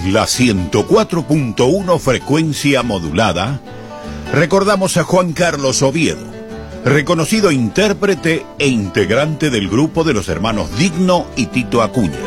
la 104.1 frecuencia modulada, recordamos a Juan Carlos Oviedo, reconocido intérprete e integrante del grupo de los hermanos Digno y Tito Acuña.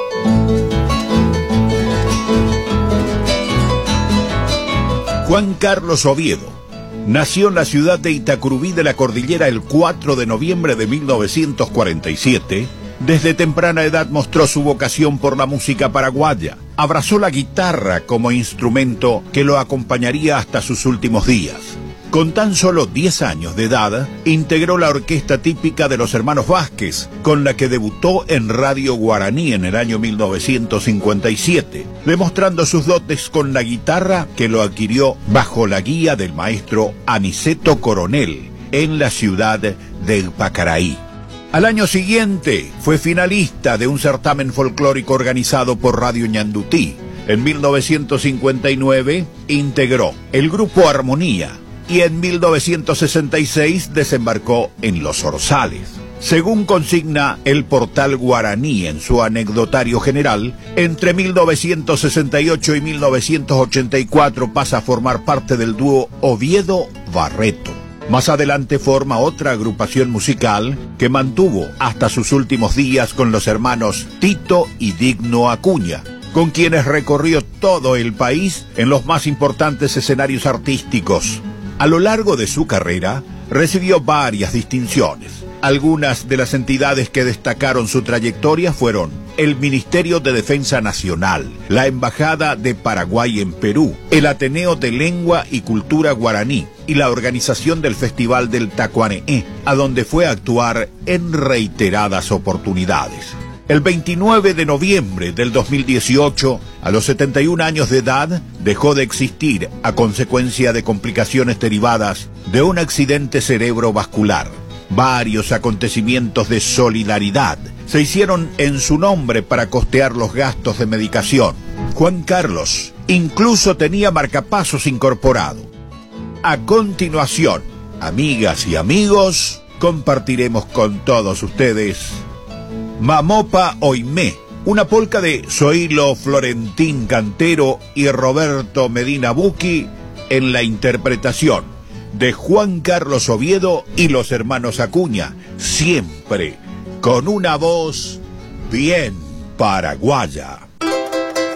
Juan Carlos Oviedo nació en la ciudad de Itacurubí de la Cordillera el 4 de noviembre de 1947. Desde temprana edad mostró su vocación por la música paraguaya. Abrazó la guitarra como instrumento que lo acompañaría hasta sus últimos días. Con tan solo 10 años de edad, integró la orquesta típica de los hermanos Vázquez, con la que debutó en Radio Guaraní en el año 1957, demostrando sus dotes con la guitarra que lo adquirió bajo la guía del maestro Aniceto Coronel, en la ciudad de Pacaraí. Al año siguiente, fue finalista de un certamen folclórico organizado por Radio Ñandutí. En 1959, integró el grupo Armonía, y en 1966 desembarcó en Los Orzales. Según consigna el portal Guaraní en su anecdotario general, entre 1968 y 1984 pasa a formar parte del dúo Oviedo-Barreto. Más adelante forma otra agrupación musical que mantuvo hasta sus últimos días con los hermanos Tito y Digno Acuña, con quienes recorrió todo el país en los más importantes escenarios artísticos. A lo largo de su carrera, recibió varias distinciones. Algunas de las entidades que destacaron su trayectoria fueron el Ministerio de Defensa Nacional, la Embajada de Paraguay en Perú, el Ateneo de Lengua y Cultura Guaraní y la organización del Festival del Tacuaneé, a donde fue a actuar en reiteradas oportunidades. El 29 de noviembre del 2018, a los 71 años de edad, dejó de existir a consecuencia de complicaciones derivadas de un accidente cerebrovascular. Varios acontecimientos de solidaridad se hicieron en su nombre para costear los gastos de medicación. Juan Carlos incluso tenía marcapasos incorporado. A continuación, amigas y amigos, compartiremos con todos ustedes Mamopa Oimé, una polca de Zoilo Florentín Cantero y Roberto Medina Bucchi, en la interpretación de Juan Carlos Oviedo y los hermanos Acuña, siempre con una voz bien paraguaya.